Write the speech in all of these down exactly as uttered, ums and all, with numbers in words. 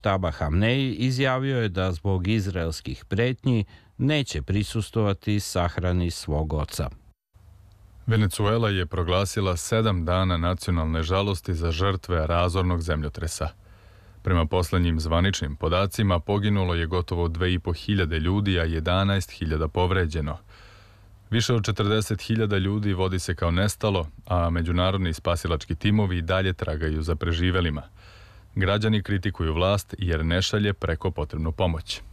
Taba Hamneji izjavio je da zbog izraelskih pretnji neće prisustvovati sahrani svog oca. Venezuela je proglasila sedam dana nacionalne žalosti za žrtve razornog zemljotresa. Prema poslednjim zvaničnim podacima poginulo je gotovo dve i po hiljade ljudi, a jedanaest hiljada povređeno. Više od četrdeset hiljada ljudi vodi se kao nestalo, a međunarodni spasilački timovi dalje tragaju za preživelima. Građani kritikuju vlast jer ne šalje preko potrebnu pomoć.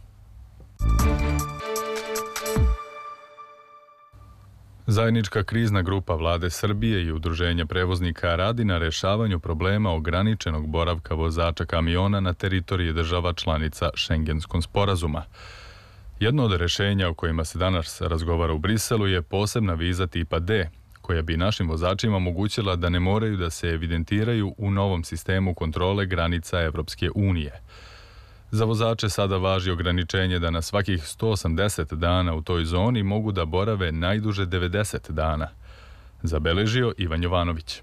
Zajednička krizna grupa Vlade Srbije i Udruženja prevoznika radi na rešavanju problema ograničenog boravka vozača kamiona na teritoriji država članica Šengenskog sporazuma. Jedno od rešenja o kojima se danas razgovara u Briselu je posebna viza tipa D, koja bi našim vozačima omogućila da ne moraju da se evidentiraju u novom sistemu kontrole granica Evropske unije. Za vozače sada važi ograničenje da na svakih sto osamdeset dana u toj zoni mogu da borave najduže devedeset dana. Zabeležio Ivan Jovanović.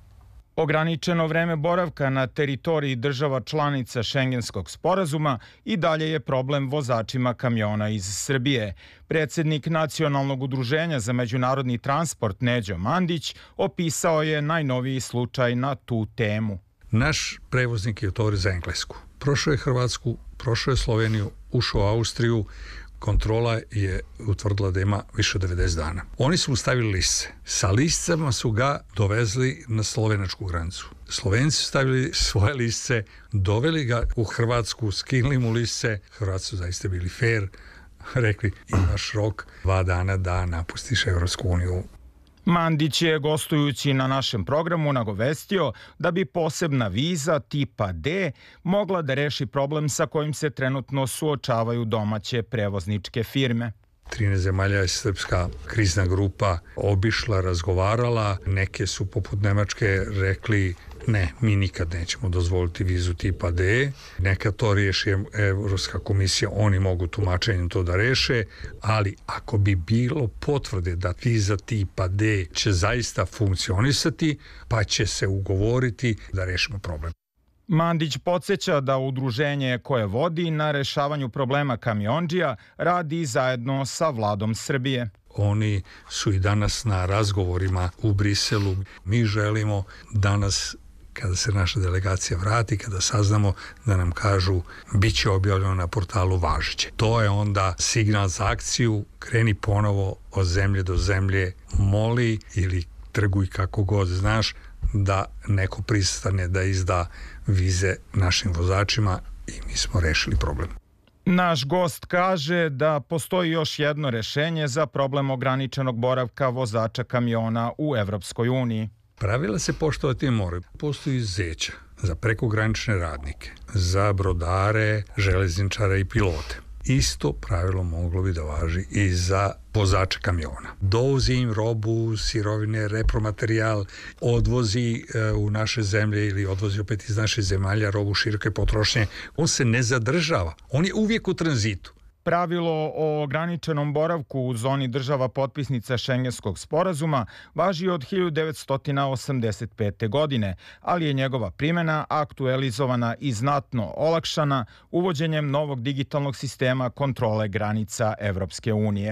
Ograničeno vreme boravka na teritoriji država članica Šengenskog sporazuma i dalje je problem vozačima kamiona iz Srbije. Predsednik Nacionalnog udruženja za međunarodni transport Neđo Mandić opisao je najnoviji slučaj na tu temu. Naš prevoznik je otvorio za Englesku. Prošao je Hrvatsku, prošao je Sloveniju, ušao u Austriju, kontrola je utvrdila da ima više od devedeset dana. Oni su mu stavili lisce. Sa liscama su ga dovezli na slovenačku granicu. Slovenci su stavili svoje lisce, doveli ga u Hrvatsku, skinuli mu lisce. Hrvatski su zaista bili fair, rekli imaš rok dva dana da napustiš Evropsku uniju. Mandić je, gostujući na našem programu, nagovestio da bi posebna viza tipa D mogla da reši problem sa kojim se trenutno suočavaju domaće prevozničke firme. trinaest zemalja je srpska krizna grupa obišla, razgovarala. Neke su poput Nemačke rekli ne, mi nikad nećemo dozvoliti vizu tipa D. Neka to riješi Evropska komisija, oni mogu tumačenjem to da reše, ali ako bi bilo potvrde da viza tipa D će zaista funkcionisati, pa će se ugovoriti da rešimo problem. Mandić podsjeća da udruženje koje vodi na rešavanju problema kamiondžija radi zajedno sa vladom Srbije. Oni su i danas na razgovorima u Briselu. Mi želimo danas, kada se naša delegacija vrati, kada saznamo da nam kažu bit će objavljeno na portalu važeće. To je onda signal za akciju, kreni ponovo od zemlje do zemlje, moli ili trguj kako god znaš da neko pristane da izda vize našim vozačima i mi smo rešili problem. Naš gost kaže da postoji još jedno rešenje za problem ograničenog boravka vozača kamiona u Evropskoj uniji. Pravila se poštovati moraju. Postoji izuzeća za prekogranične radnike, za brodare, železničare i pilote. Isto pravilo moglo bi da važi i za vozače kamiona. Dovozi im robu, sirovine, repromaterijal, odvozi e, u naše zemlje ili odvozi opet iz naše zemalja robu široke potrošnje. On se ne zadržava. On je uvijek u tranzitu. Pravilo o ograničenom boravku u zoni država potpisnica Šengenskog sporazuma važi od hiljadu devetsto osamdeset pete. godine, ali je njegova primjena aktualizovana i znatno olakšana uvođenjem novog digitalnog sistema kontrole granica Evropske unije.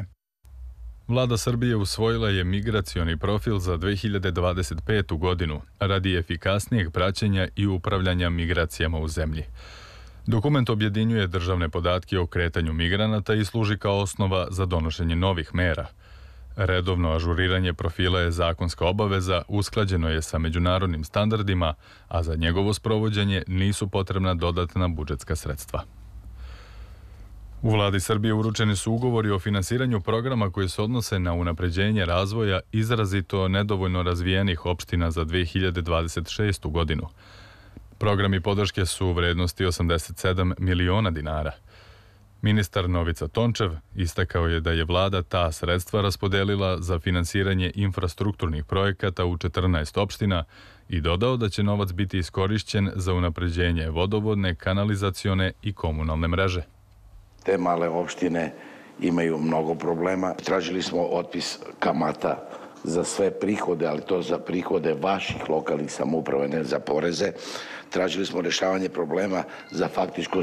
Vlada Srbije usvojila je migracioni profil za dve hiljade dvadeset petu. godinu radi efikasnijeg praćenja i upravljanja migracijama u zemlji. Dokument objedinjuje državne podatke o kretanju migranata i služi kao osnova za donošenje novih mera. Redovno ažuriranje profila je zakonska obaveza, usklađeno je sa međunarodnim standardima, a za njegovo sprovođenje nisu potrebna dodatna budžetska sredstva. U Vladi Srbije uručeni su ugovori o finansiranju programa koji se odnose na unapređenje razvoja izrazito nedovoljno razvijenih opština za dve hiljade dvadeset šestu. godinu. Programi podrške su u vrednosti osamdeset sedam miliona dinara. Ministar Novica Tončev istakao je da je vlada ta sredstva raspodelila za finansiranje infrastrukturnih projekata u četrnaest opština i dodao da će novac biti iskorišćen za unapređenje vodovodne, kanalizacione i komunalne mreže. Te male opštine imaju mnogo problema. Tražili smo otpis kamata za sve prihode, ali to za prihode vaših lokalnih samouprava, ne za poreze. Tražili smo rešavanje problema za faktičko